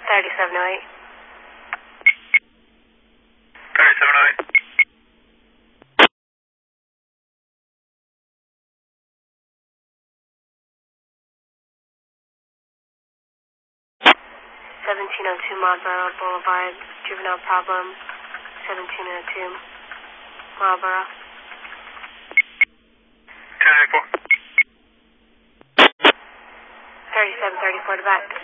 3708. 3708. 1702 Marlboro Boulevard, juvenile problem, 1702 Marlboro. 1084. 3734 to back.